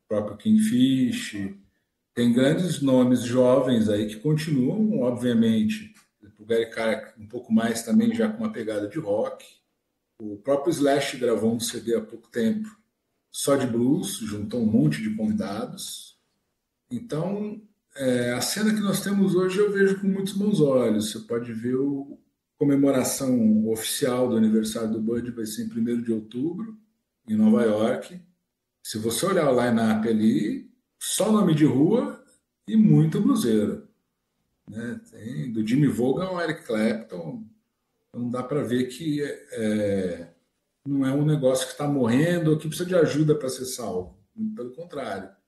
próprio Kingfish. Tem grandes nomes jovens aí que continuam, obviamente. O Gary Clark um pouco mais também, já com uma pegada de rock. O próprio Slash gravou um CD há pouco tempo só de blues, juntou um monte de convidados. Então, a cena que nós temos hoje eu vejo com muitos bons olhos. Você pode ver a comemoração oficial do aniversário do Bud vai ser em 1º de outubro, em Nova York. Se você olhar o line-up ali, só nome de rua e muito bluseiro. Né? Tem do Jimmy Vaughan ao Eric Clapton. Então dá para ver que não é um negócio que está morrendo ou que precisa de ajuda para ser salvo. Muito pelo contrário.